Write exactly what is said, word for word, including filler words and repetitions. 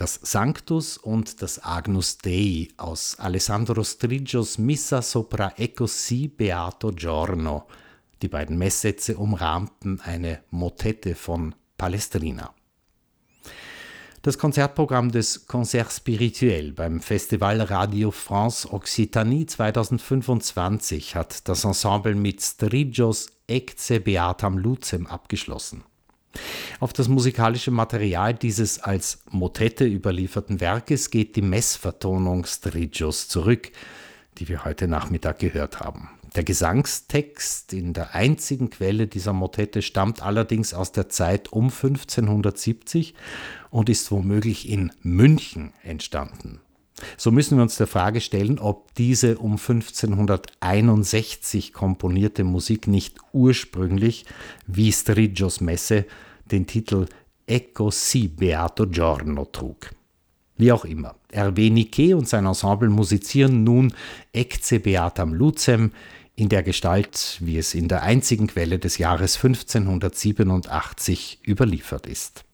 Das Sanctus und das Agnus Dei aus Alessandro Strigios Missa sopra Ecco sì beato giorno. Die beiden Messsätze umrahmten eine Motette von Palestrina. Das Konzertprogramm des Concert Spirituel beim Festival Radio France Occitanie zweitausendfünfundzwanzig hat das Ensemble mit Strigios Ecce Beatam Lucem abgeschlossen. Auf das musikalische Material dieses als Motette überlieferten Werkes geht die Messvertonung Strigios zurück, die wir heute Nachmittag gehört haben. Der Gesangstext in der einzigen Quelle dieser Motette stammt allerdings aus der Zeit um fünfzehnhundertsiebzig und ist womöglich in München entstanden. So müssen wir uns der Frage stellen, ob diese um fünfzehnhunderteinundsechzig komponierte Musik nicht ursprünglich, wie Strigios Messe, den Titel Ecco sì beato giorno trug. Wie auch immer, Hervé Niquet und sein Ensemble musizieren nun Ecce beatam lucem in der Gestalt, wie es in der einzigen Quelle des Jahres fünfzehnhundertsiebenundachtzig überliefert ist.